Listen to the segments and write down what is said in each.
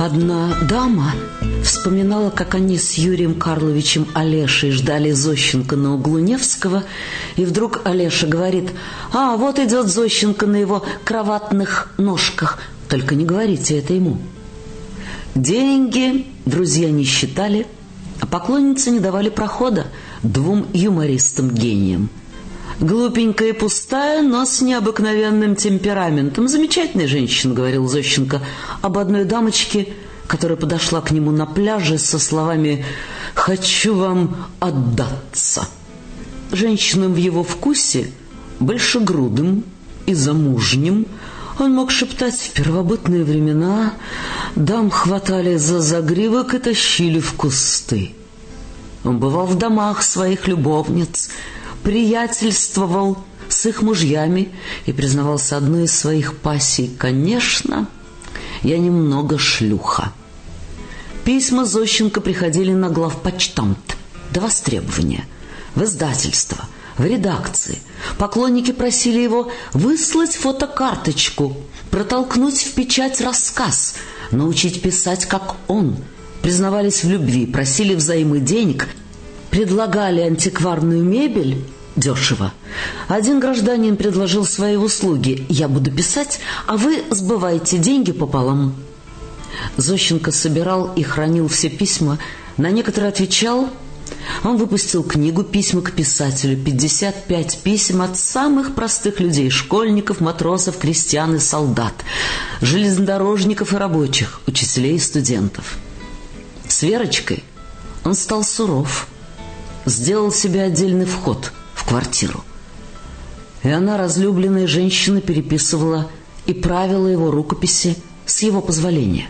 Одна дама вспоминала, как они с Юрием Карловичем Олешей ждали Зощенко на углу Невского, и вдруг Олеша говорит: «А, вот идет Зощенко на его кроватных ножках, только не говорите это ему». Деньги друзья не считали, а поклонницы не давали прохода двум юмористам-гениям. «Глупенькая и пустая, но с необыкновенным темпераментом. Замечательная женщина», — говорил Зощенко об одной дамочке, которая подошла к нему на пляже со словами «хочу вам отдаться». Женщинам в его вкусе, большегрудым и замужним, он мог шептать: в первобытные времена дам хватали за загривок и тащили в кусты. Он бывал в домах своих любовниц, приятельствовал с их мужьями и признавался одной из своих пассий: «Конечно, я немного шлюха». Письма Зощенко приходили на главпочтамт до востребования, в издательство, в редакции. Поклонники просили его выслать фотокарточку, протолкнуть в печать рассказ, научить писать, как он. Признавались в любви, просили взаймы денег, предлагали антикварную мебель дешево. Один гражданин предложил свои услуги: «Я буду писать, а вы сбываете деньги пополам». Зощенко собирал и хранил все письма, на некоторые отвечал. Он выпустил книгу «Письма к писателю», 55 писем от самых простых людей: школьников, матросов, крестьян и солдат, железнодорожников и рабочих, учителей и студентов. С Верочкой он стал суров, сделал себе отдельный вход в квартиру. И она, разлюбленная женщина, переписывала и правила его рукописи с его позволения.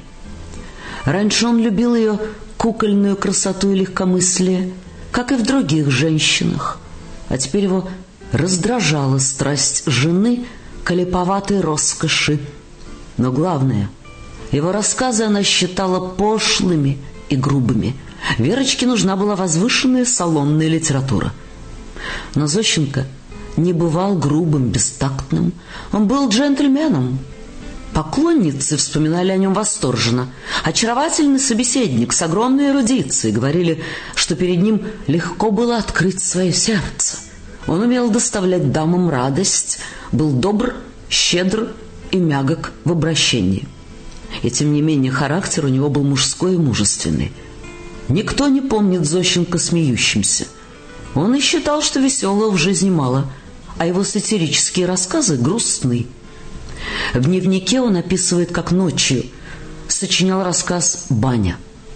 Раньше он любил ее кукольную красоту и легкомыслие, как и в других женщинах, а теперь его раздражала страсть жены к липоватой роскоши. Но главное, его рассказы она считала пошлыми и грубыми. Верочке нужна была возвышенная салонная литература. Но Зощенко не бывал грубым, бестактным. Он был джентльменом. Поклонницы вспоминали о нем восторженно. Очаровательный собеседник с огромной эрудицией, говорили, что перед ним легко было открыть свое сердце. Он умел доставлять дамам радость, был добр, щедр и мягок в обращении. И тем не менее характер у него был мужской и мужественный. Никто не помнит Зощенко смеющимся. Он и считал, что веселого в жизни мало, а его сатирические рассказы грустны. В дневнике он описывает, как ночью сочинял рассказ «Баня».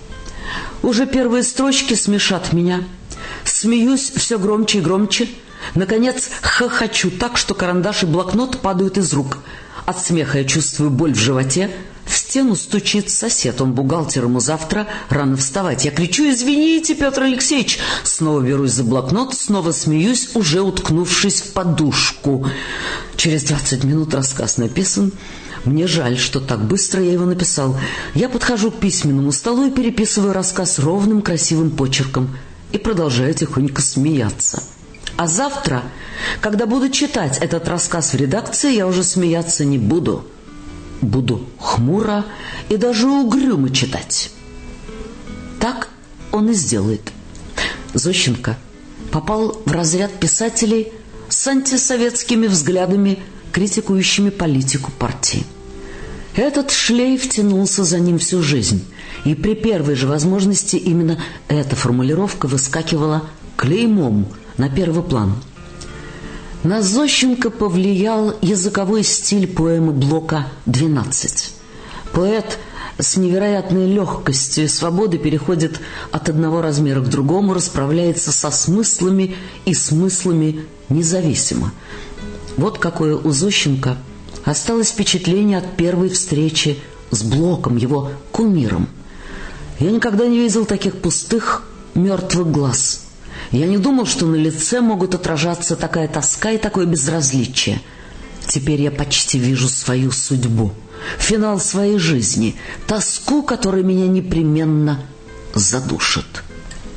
«Уже первые строчки смешат меня. Смеюсь все громче и громче. Наконец хохочу так, что карандаш и блокнот падают из рук. От смеха я чувствую боль в животе. В стену стучит сосед, он бухгалтер, ему завтра рано вставать. Я кричу: извините, Петр Алексеевич. Снова берусь за блокнот, снова смеюсь, уже уткнувшись в подушку. Через 20 минут рассказ написан. Мне жаль, что так быстро я его написал. Я подхожу к письменному столу и переписываю рассказ ровным красивым почерком и продолжаю тихонько смеяться. А завтра, когда буду читать этот рассказ в редакции, я уже смеяться не буду. Буду хмуро и даже угрюмо читать». Так он и сделает. Зощенко попал в разряд писателей с антисоветскими взглядами, критикующими политику партии. Этот шлейф тянулся за ним всю жизнь, и при первой же возможности именно эта формулировка выскакивала клеймом на первый план. На Зощенко повлиял языковой стиль поэмы Блока «12». Поэт с невероятной легкостью и свободой переходит от одного размера к другому, расправляется со смыслами и смыслами независимо. Вот какое у Зощенко осталось впечатление от первой встречи с Блоком, его кумиром. «Я никогда не видел таких пустых, мертвых глаз. Я не думал, что на лице могут отражаться такая тоска и такое безразличие. Теперь я почти вижу свою судьбу, финал своей жизни, тоску, которая меня непременно задушит».